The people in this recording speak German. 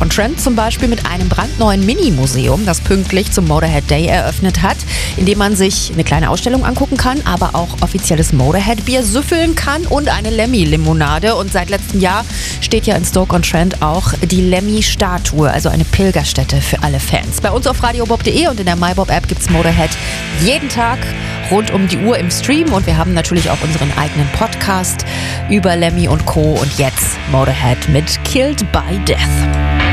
Stoke-on-Trent zum Beispiel mit einem brandneuen Mini-Museum, das pünktlich zum Motorhead Day eröffnet hat, in dem man sich eine kleine Ausstellung angucken kann, aber auch offizielles Motorhead-Bier süffeln kann und eine Lemmy-Limonade. Und seit letztem Jahr steht ja in Stoke-on-Trent auch die Lemmy-Statue, also eine Pilgerstätte für alle Fans. Bei uns auf radiobob.de und in der MyBob-App gibt's Motorhead jeden Tag rund um die Uhr im Stream und wir haben natürlich auch unseren eigenen Podcast über Lemmy und Co. Und jetzt Motorhead mit Killed by Death.